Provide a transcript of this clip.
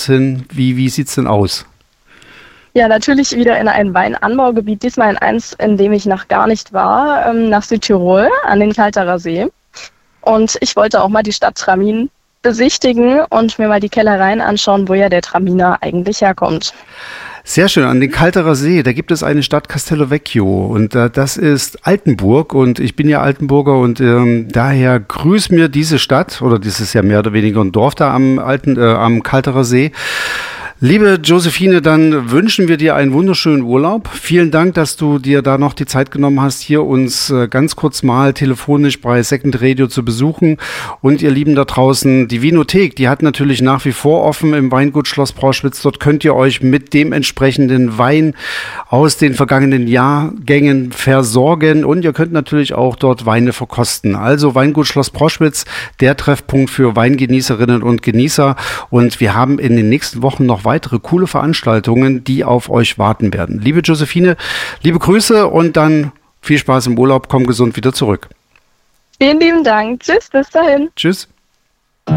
woanders hin. Wie sieht es denn aus? Ja, natürlich wieder in ein Weinanbaugebiet, diesmal in eins, in dem ich noch gar nicht war, nach Südtirol an den Kalterer See. Und ich wollte auch mal die Stadt Tramin besichtigen und mir mal die Kellereien anschauen, wo ja der Traminer eigentlich herkommt. Sehr schön, an den Kalterer See, da gibt es eine Stadt Castello Vecchio und das ist Altenburg und ich bin ja Altenburger und daher grüßt mir diese Stadt, oder das ist ja mehr oder weniger ein Dorf da am Kalterer See. Liebe Josephine, dann wünschen wir dir einen wunderschönen Urlaub. Vielen Dank, dass du dir da noch die Zeit genommen hast, hier uns ganz kurz mal telefonisch bei Second Radio zu besuchen. Und ihr Lieben da draußen, die Vinothek, die hat natürlich nach wie vor offen im Weingut Schloss Proschwitz. Dort könnt ihr euch mit dem entsprechenden Wein aus den vergangenen Jahrgängen versorgen. Und ihr könnt natürlich auch dort Weine verkosten. Also Weingut Schloss Proschwitz, der Treffpunkt für Weingenießerinnen und Genießer. Und wir haben in den nächsten Wochen noch weitere coole Veranstaltungen, die auf euch warten werden. Liebe Josephine, liebe Grüße und dann viel Spaß im Urlaub. Komm gesund wieder zurück. Vielen lieben Dank. Tschüss, bis dahin. Tschüss.